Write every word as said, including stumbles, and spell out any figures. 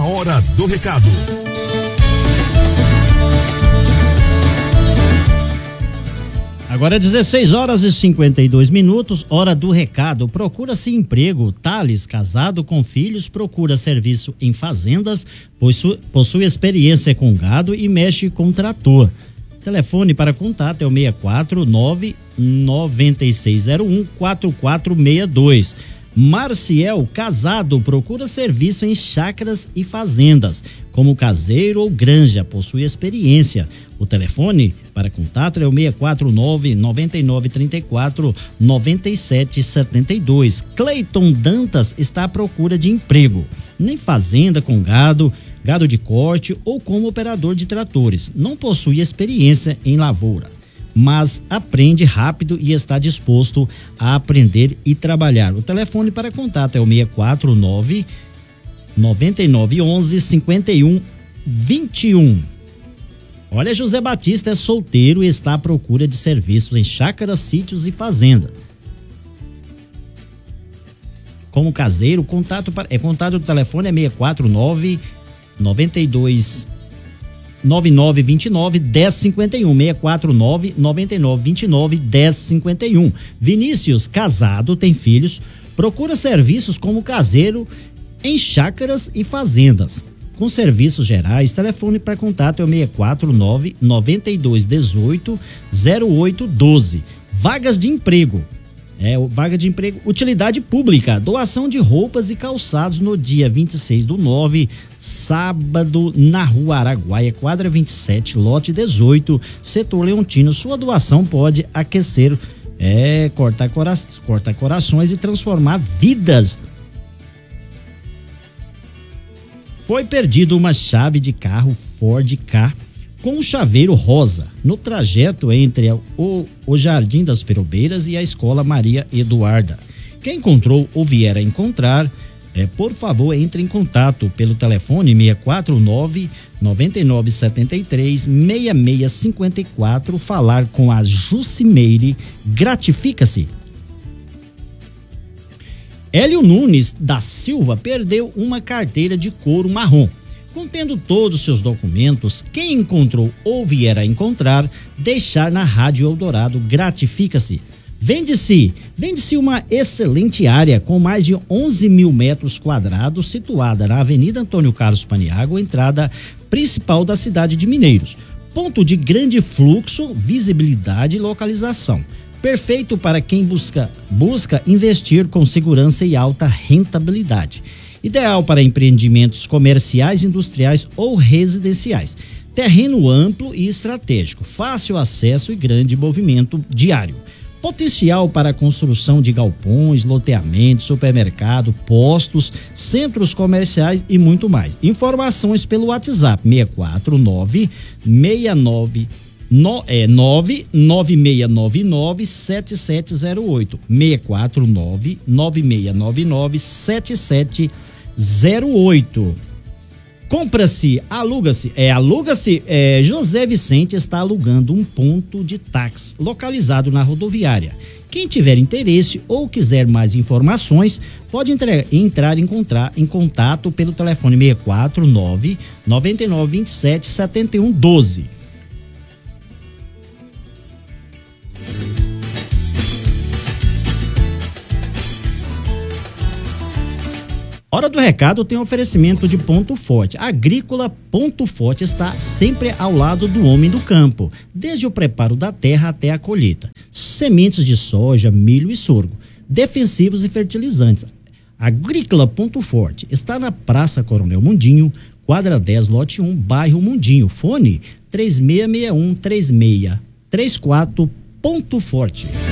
A hora do recado. Agora é dezesseis horas e cinquenta e dois minutos, hora do recado. Procura-se emprego. Thales, casado com filhos, procura serviço em fazendas, possui, possui experiência com gado e mexe com trator. Telefone para contato é o seis quatro nove, nove seis zero um, quatro quatro seis dois. Marciel, casado, procura serviço em chácaras e fazendas, como caseiro ou granja, possui experiência. O telefone para contato é o seis quatro nove, nove nove três quatro, nove sete sete dois. Cleiton Dantas está à procura de emprego, em fazenda com gado, gado de corte ou como operador de tratores. Não possui experiência em lavoura, mas aprende rápido e está disposto a aprender e trabalhar. O telefone para contato é o seis quatro nove, nove nove um um, cinco um dois um. Olha, José Batista é solteiro e está à procura de serviços em chácaras, sítios e fazendas. Como caseiro, contato para, é contato do telefone é seis quatro nove, nove dois nove nove dois nove, um zero cinco um, seis quatro nove, nove nove dois nove, um zero cinco um. Vinícius, casado, tem filhos, procura serviços como caseiro em chácaras e fazendas. Com serviços gerais, telefone para contato é o seis quatro nove, nove dois um oito, zero oito um dois. Vagas de emprego. É, vaga de emprego, utilidade pública, doação de roupas e calçados no dia vinte e seis do nove, sábado, na Rua Araguaia, quadra vinte e sete, lote dezoito, setor Leontino. Sua doação pode aquecer, é, cortar, cora, cortar corações e transformar vidas. Foi perdido uma chave de carro Ford Ka com um chaveiro rosa no trajeto entre o, o Jardim das Perobeiras e a Escola Maria Eduarda. Quem encontrou ou vier a encontrar, é, por favor, entre em contato pelo telefone seis quatro nove, nove nove sete três, seis seis cinco quatro, falar com a Jucimeire. Gratifica-se. Hélio Nunes da Silva perdeu uma carteira de couro marrom. Contendo todos os seus documentos, quem encontrou ou vier a encontrar, deixar na Rádio Eldorado. Gratifica-se. Vende-se, vende-se uma excelente área com mais de onze mil metros quadrados, situada na Avenida Antônio Carlos Paniagua, entrada principal da cidade de Mineiros. Ponto de grande fluxo, visibilidade e localização. Perfeito para quem busca, busca investir com segurança e alta rentabilidade. Ideal para empreendimentos comerciais, industriais ou residenciais. Terreno amplo e estratégico, fácil acesso e grande movimento diário. Potencial para a construção de galpões, loteamentos, supermercado, postos, centros comerciais e muito mais. Informações pelo WhatsApp seis quatro nove, seis nove No, é nove nove seis nove nove, sete sete zero oito, seis quatro nove, nove seis nove nove, sete sete zero oito. Compra-se, aluga-se, é, aluga-se, é, José Vicente está alugando um ponto de táxi localizado na rodoviária. Quem tiver interesse ou quiser mais informações, pode entre, entrar em, contra, em contato pelo telefone seis quatro nove, nove nove dois sete, sete um um dois. Hora do recado tem oferecimento de Ponto Forte. Agrícola Ponto Forte está sempre ao lado do homem do campo, desde o preparo da terra até a colheita. Sementes de soja, milho e sorgo, defensivos e fertilizantes. Agrícola Ponto Forte está na Praça Coronel Mundinho, quadra dez, lote um, bairro Mundinho. Fone três seis seis um, três seis três quatro. Ponto Forte.